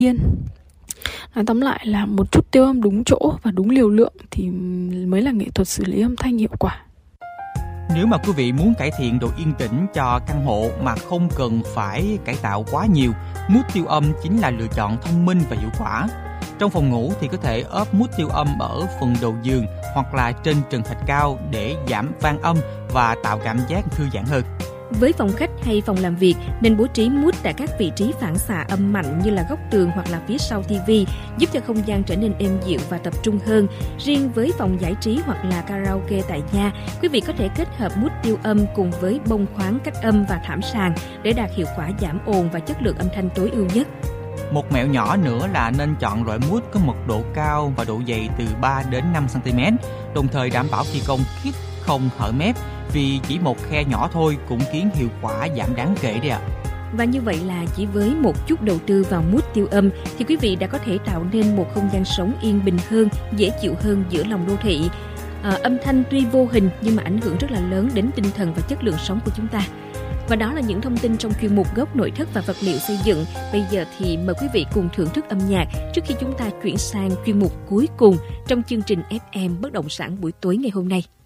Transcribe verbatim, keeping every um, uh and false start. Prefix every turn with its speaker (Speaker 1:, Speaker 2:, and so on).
Speaker 1: yên. Nói tóm lại là một chút tiêu âm đúng chỗ và đúng liều lượng thì mới là nghệ thuật xử lý âm thanh hiệu quả.
Speaker 2: Nếu mà quý vị muốn cải thiện độ yên tĩnh cho căn hộ mà không cần phải cải tạo quá nhiều, mút tiêu âm chính là lựa chọn thông minh và hiệu quả. Trong phòng ngủ thì có thể ốp mút tiêu âm ở phần đầu giường hoặc là trên trần thạch cao để giảm vang âm và tạo cảm giác thư giãn hơn.
Speaker 3: Với phòng khách hay phòng làm việc nên bố trí mút tại các vị trí phản xạ âm mạnh như là góc tường hoặc là phía sau tivi, giúp cho không gian trở nên êm dịu và tập trung hơn. Riêng với phòng giải trí hoặc là karaoke tại nhà, quý vị có thể kết hợp mút tiêu âm cùng với bông khoáng cách âm và thảm sàn để đạt hiệu quả giảm ồn và chất lượng âm thanh tối ưu nhất.
Speaker 2: Một mẹo nhỏ nữa là nên chọn loại mút có mật độ cao và độ dày từ ba đến năm xăng-ti-mét, đồng thời đảm bảo thi công khít không hở mép, vì chỉ một khe nhỏ thôi cũng khiến hiệu quả giảm đáng kể đấy ạ.
Speaker 3: Và như vậy là chỉ với một chút đầu tư vào mút tiêu âm thì quý vị đã có thể tạo nên một không gian sống yên bình hơn, dễ chịu hơn giữa lòng đô thị. À, âm thanh tuy vô hình nhưng mà ảnh hưởng rất là lớn đến tinh thần và chất lượng sống của chúng ta. Và đó là những thông tin trong chuyên mục Góc Nội thất và vật liệu xây dựng. Bây giờ thì mời quý vị cùng thưởng thức âm nhạc trước khi chúng ta chuyển sang chuyên mục cuối cùng trong chương trình ép em Bất động sản buổi tối ngày hôm nay.